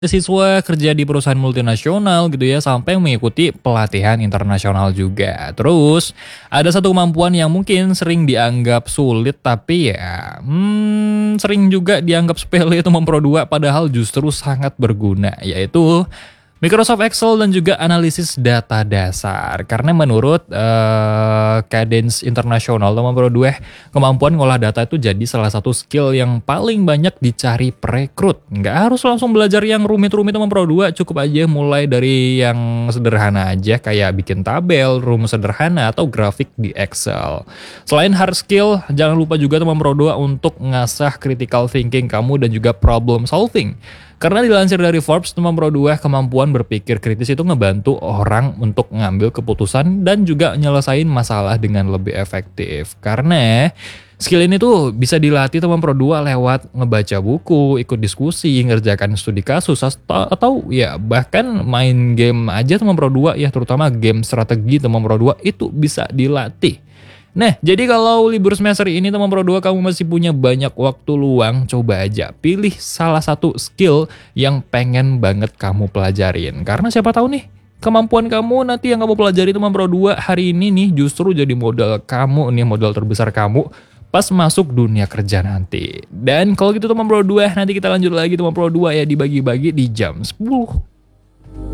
Siswa kerja di perusahaan multinasional gitu ya, sampai mengikuti pelatihan internasional juga. Terus, ada satu kemampuan yang mungkin sering dianggap sulit tapi ya, sering juga dianggap sepele teman Pro 2 padahal justru sangat berguna, yaitu Microsoft Excel dan juga analisis data dasar. Karena menurut Cadence International teman Pro 2, kemampuan ngolah data itu jadi salah satu skill yang paling banyak dicari perekrut. Nggak harus langsung belajar yang rumit-rumit teman Pro 2, cukup aja mulai dari yang sederhana aja kayak bikin tabel, rumus sederhana, atau grafik di Excel. Selain hard skill, jangan lupa juga teman Pro 2 untuk ngasah critical thinking kamu dan juga problem solving. Karena dilansir dari Forbes, teman Pro 2, kemampuan berpikir kritis itu ngebantu orang untuk ngambil keputusan dan juga nyelesain masalah dengan lebih efektif. Karena skill ini tuh bisa dilatih teman Pro 2 lewat ngebaca buku, ikut diskusi, ngerjakan studi kasus, atau ya bahkan main game aja teman Pro 2 ya, terutama game strategi teman Pro 2 itu bisa dilatih. Nah, jadi kalau libur semester ini teman Pro 2 kamu masih punya banyak waktu luang, coba aja pilih salah satu skill yang pengen banget kamu pelajarin. Karena siapa tahu nih, kemampuan kamu nanti yang kamu pelajari teman Pro 2 hari ini nih justru jadi modal kamu nih, modal terbesar kamu pas masuk dunia kerja nanti. Dan kalau gitu teman Pro 2, nanti kita lanjut lagi teman Pro 2 ya, dibagi-bagi di jam 10.